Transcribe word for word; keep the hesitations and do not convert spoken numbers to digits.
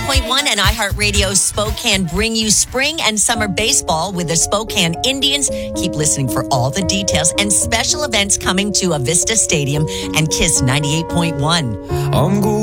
point one and iHeartRadio Spokane bring you spring and summer baseball with the Spokane Indians. Keep listening for all the details and special events coming to Avista Stadium and Kiss ninety-eight point one. I'm